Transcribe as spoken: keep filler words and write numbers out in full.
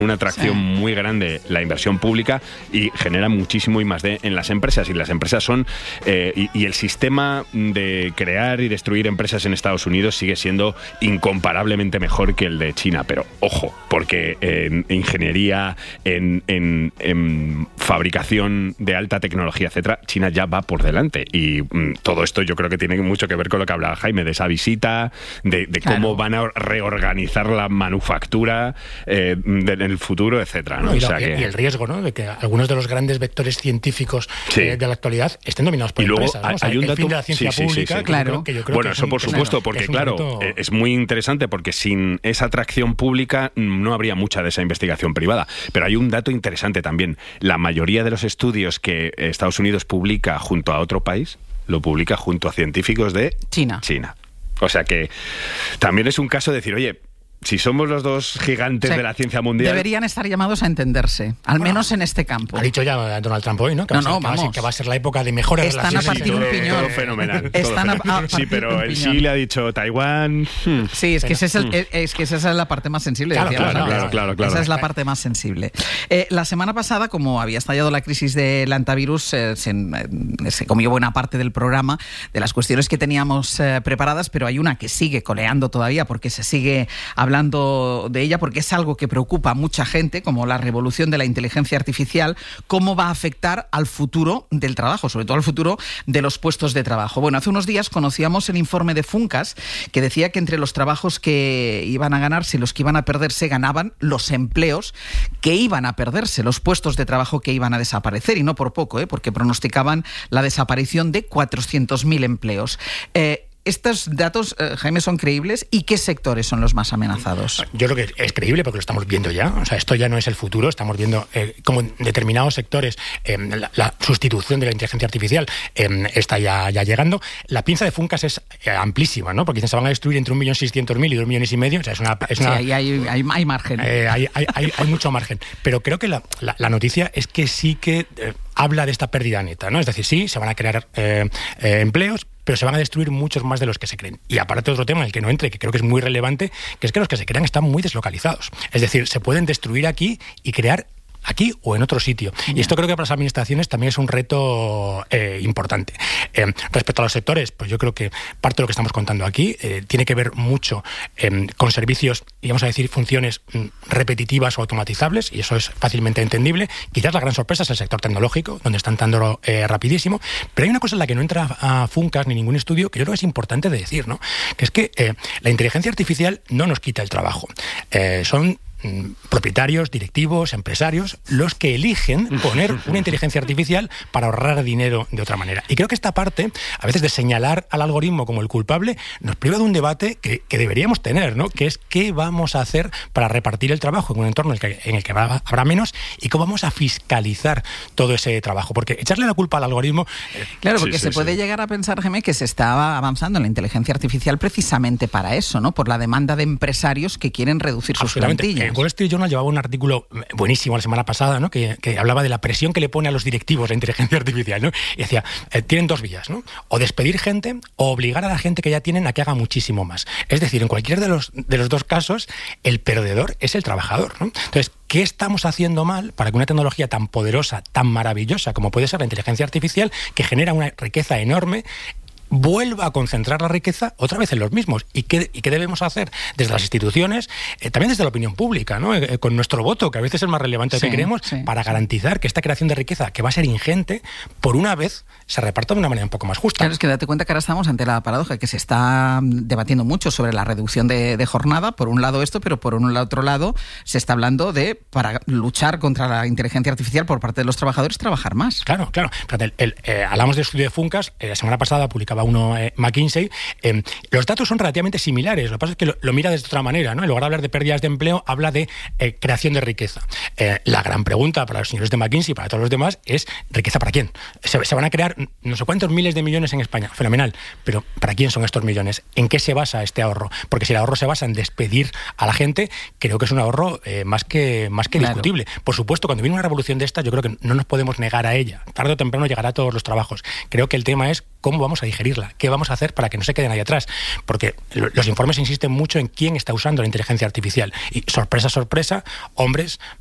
una atracción sí. muy grande la inversión pública y genera muchísimo I más D en las empresas, y las empresas son eh, y, y el sistema de crear y destruir empresas en Estados Unidos sigue siendo incomparablemente mejor que el de China, pero ojo, porque en ingeniería, en, en, en fabricación de alta tecnología, etcétera, China ya va por delante, y mm, todo esto yo creo que tiene mucho que ver con lo que hablaba Jaime, de esa visita, de, de claro. cómo van a reorganizar la manufactura eh, de, el futuro, etcétera, ¿no? No, y, o sea lo, que... y el riesgo, ¿no?, de que algunos de los grandes vectores científicos sí. eh, de la actualidad estén dominados por y luego empresas, ¿no? O sea, hay un el dato... fin de la ciencia sí, sí, pública, sí, sí. Que claro. yo creo, que yo creo bueno, que eso un, por supuesto, es porque es claro, reto... es muy interesante, porque sin esa atracción pública no habría mucha de esa investigación privada. Pero hay un dato interesante también. La mayoría de los estudios que Estados Unidos publica junto a otro país, lo publica junto a científicos de China. China. O sea que también es un caso de decir, oye, si somos los dos gigantes o sea, de la ciencia mundial... Deberían estar llamados a entenderse, al bueno, menos en este campo. Ha dicho ya Donald Trump hoy, ¿no? Que, no, va, a ser, no, que, va, a ser, que va a ser la época de mejores Están relaciones. a partir todo, un piñón. todo fenomenal. Están todo a, fenomenal. a Sí, pero el sí le ha dicho Taiwán... Hmm. Sí, es que, ese es, el, es que esa es la parte más sensible. Claro, decía, claro, ¿no? claro, claro, claro. Esa es la parte más sensible. Eh, la semana pasada, como había estallado la crisis del antivirus, eh, se, eh, se comió buena parte del programa de las cuestiones que teníamos eh, preparadas, pero hay una que sigue coleando todavía porque se sigue hablando de ella, porque es algo que preocupa a mucha gente, como la revolución de la inteligencia artificial, cómo va a afectar al futuro del trabajo, sobre todo al futuro de los puestos de trabajo. Bueno, hace unos días conocíamos el informe de Funcas, que decía que entre los trabajos que iban a ganarse y los que iban a perderse, ganaban los empleos que iban a perderse, los puestos de trabajo que iban a desaparecer, y no por poco, ¿eh? Porque pronosticaban la desaparición de cuatrocientos mil empleos. Eh, ¿Estos datos, eh, Jaime, son creíbles? ¿Y qué sectores son los más amenazados? Yo creo que es creíble porque lo estamos viendo ya. O sea, esto ya no es el futuro. Estamos viendo eh, como en determinados sectores eh, la, la sustitución de la inteligencia artificial eh, está ya, ya llegando. La pinza de Funcas es eh, amplísima, ¿no? Porque se van a destruir entre un millón seiscientos mil y dos millones y medio. O sea, es una... Es una sí, hay, hay, hay margen. Eh, hay, hay, hay, hay mucho margen. Pero creo que la, la, la noticia es que sí que eh, habla de esta pérdida neta, ¿no? Es decir, sí, se van a crear eh, eh, empleos, pero se van a destruir muchos más de los que se creen. Y aparte otro tema en el que no entre, que creo que es muy relevante, que es que los que se crean están muy deslocalizados. Es decir, se pueden destruir aquí y crear aquí o en otro sitio. Yeah. Y esto creo que para las administraciones también es un reto eh, importante. Eh, respecto a los sectores, pues yo creo que parte de lo que estamos contando aquí eh, tiene que ver mucho eh, con servicios, y vamos a decir, funciones mm, repetitivas o automatizables, y eso es fácilmente entendible. Quizás la gran sorpresa es el sector tecnológico, donde están dando eh, rapidísimo, pero hay una cosa en la que no entra a Funcas ni ningún estudio, que yo creo que es importante de decir, ¿no? Que es que eh, la inteligencia artificial no nos quita el trabajo. Eh, son propietarios, directivos, empresarios, los que eligen poner una inteligencia artificial para ahorrar dinero de otra manera. Y creo que esta parte, a veces de señalar al algoritmo como el culpable, nos priva de un debate que, que deberíamos tener, ¿no? Que es qué vamos a hacer para repartir el trabajo en un entorno en el que, en el que habrá, habrá menos, y cómo vamos a fiscalizar todo ese trabajo. Porque echarle la culpa al algoritmo... Eh, claro, porque sí, se sí, puede sí. llegar a pensar, Jaime, que se estaba avanzando en la inteligencia artificial precisamente para eso, ¿no? Por la demanda de empresarios que quieren reducir sus plantillas. Wall Street Journal llevaba un artículo buenísimo la semana pasada, ¿no? que, que hablaba de la presión que le pone a los directivos la inteligencia artificial, ¿no? Y decía, eh, tienen dos vías, ¿no? O despedir gente o obligar a la gente que ya tienen a que haga muchísimo más. Es decir, en cualquier de los, de los dos casos, el perdedor es el trabajador, ¿no? Entonces, ¿qué estamos haciendo mal para que una tecnología tan poderosa, tan maravillosa como puede ser la inteligencia artificial, que genera una riqueza enorme, vuelva a concentrar la riqueza otra vez en los mismos? ¿Y qué, y qué debemos hacer desde las instituciones, eh, también desde la opinión pública, ¿no? Eh, con nuestro voto, que a veces es más relevante sí, de lo que queremos, sí. para garantizar que esta creación de riqueza, que va a ser ingente, por una vez se reparta de una manera un poco más justa? Claro, es que date cuenta que ahora estamos ante la paradoja, que se está debatiendo mucho sobre la reducción de, de jornada, por un lado esto, pero por un otro lado se está hablando de, para luchar contra la inteligencia artificial por parte de los trabajadores, trabajar más. Claro, claro. El, el, eh, hablamos del estudio de Funcas, eh, la semana pasada publicaba uno eh, McKinsey. Eh, los datos son relativamente similares, lo que pasa es que lo, lo mira de otra manera, ¿no? En lugar de hablar de pérdidas de empleo, habla de eh, creación de riqueza. Eh, la gran pregunta para los señores de McKinsey y para todos los demás es, ¿riqueza para quién? Se, se van a crear no sé cuántos miles de millones en España, fenomenal, pero ¿para quién son estos millones? ¿En qué se basa este ahorro? Porque si el ahorro se basa en despedir a la gente, creo que es un ahorro eh, más que, más que claro. discutible. Por supuesto, cuando viene una revolución de esta, yo creo que no nos podemos negar a ella. Tarde o temprano llegará a todos los trabajos. Creo que el tema es cómo vamos a digerirla, qué vamos a hacer para que no se queden ahí atrás. Porque los informes insisten mucho en quién está usando la inteligencia artificial. Y sorpresa, sorpresa, hombres